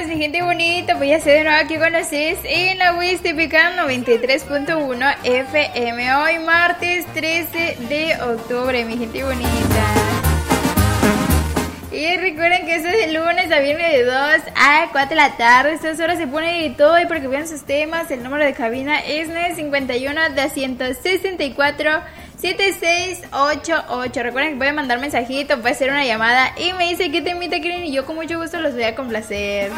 mi gente bonita, pues ya sé de nuevo aquí con ustedes en la Wiz Típica 93.1 FM. Hoy martes 13 de octubre, mi gente bonita. Y recuerden que eso es de lunes a viernes de 2 a 4 de la tarde. Estas horas se pone de todo y para que vean sus temas, el número de cabina es 951-264-7688. Recuerden que pueden mandar mensajito, puede ser una llamada y me dice qué temita quieren y yo con mucho gusto los voy a complacer.